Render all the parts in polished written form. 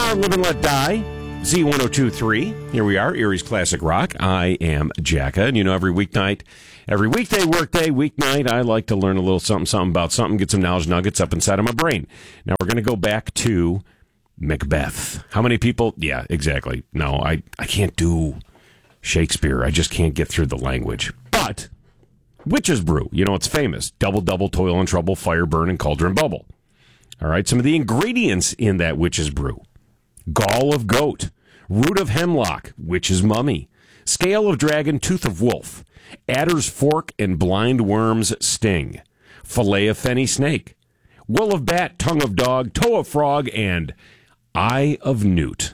are Live and Let Die, Z1023. Here we are, Erie's Classic Rock. I am Jacka, and every weekday, workday, weeknight, I like to learn a little something about something, get some knowledge nuggets up inside of my brain. Now, we're going to go back to Macbeth. How many people? Yeah, exactly. No, I can't do Shakespeare. I just can't get through the language. But Witch's Brew, it's famous. Double, double, toil and trouble, fire, burn, and cauldron bubble. All right, some of the ingredients in that Witch's Brew. Gall of goat, root of hemlock, witch's mummy, scale of dragon, tooth of wolf, adder's fork and blind worm's sting, fillet of fenny snake, wool of bat, tongue of dog, toe of frog, and eye of newt.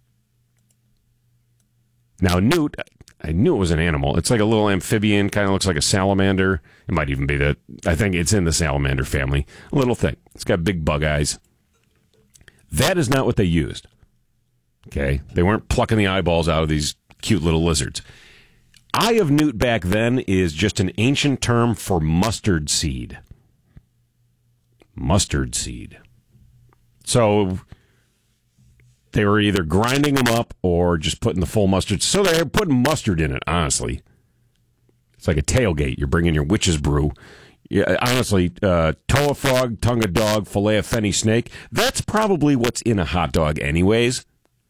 Now, newt, I knew it was an animal. It's like a little amphibian, kind of looks like a salamander. It might even be that. I think it's in the salamander family. A little thing. It's got big bug eyes. That is not what they used. Okay? They weren't plucking the eyeballs out of these cute little lizards. Eye of newt back then is just an ancient term for mustard seed. Mustard seed. So they were either grinding them up or just putting the full mustard. So they're putting mustard in it, honestly. It's like a tailgate. You're bringing your Witch's Brew. Yeah, honestly, toe of frog, tongue of dog, fillet of fenny snake. That's probably what's in a hot dog anyways.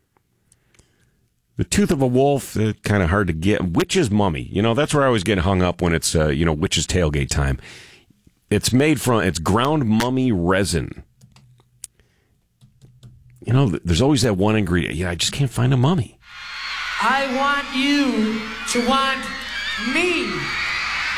The tooth of a wolf, kind of hard to get. Witch's mummy. That's where I always get hung up when it's, witch's tailgate time. It's ground mummy resin. There's always that one ingredient. Yeah, I just can't find a mummy. I want you to want me.